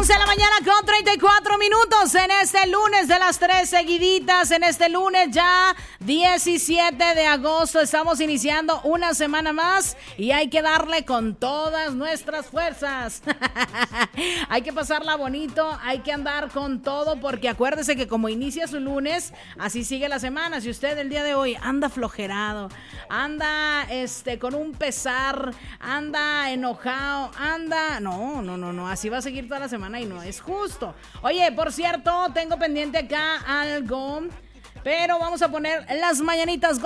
11 de la mañana con 34 minutos en este lunes de las 3 seguiditas, en este lunes ya 17 de agosto. Estamos iniciando una semana más y hay que darle con todas nuestras fuerzas. Hay que pasarla bonito, hay que andar con todo, porque acuérdese que como inicia su lunes, así sigue la semana. Si usted el día de hoy anda flojerado, anda con un pesar, anda enojado, anda... No, así va a seguir toda la semana y no es justo. Oye, por cierto, tengo pendiente acá algo, pero vamos a poner las mañanitas